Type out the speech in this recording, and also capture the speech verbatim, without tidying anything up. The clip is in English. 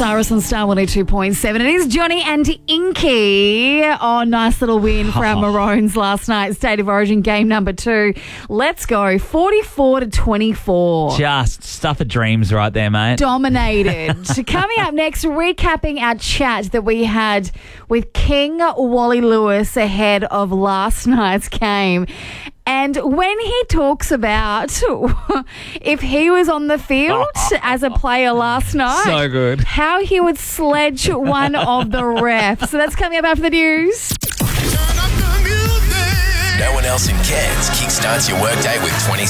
Cyrus on Star one oh two point seven. It is Johnny and Inky. Oh, nice little win for our Maroons last night. State of Origin game number two. Let's go. forty-four to twenty-four. Just stuff of dreams right there, mate. Dominated. Coming up next, recapping our chat that we had with King Wally Lewis ahead of last night's game. And when he talks about if he was on the field as a player last night, so good, how he would sledge one of the refs. So that's coming up after the news. No one else in Cairns kickstarts your workday with twenty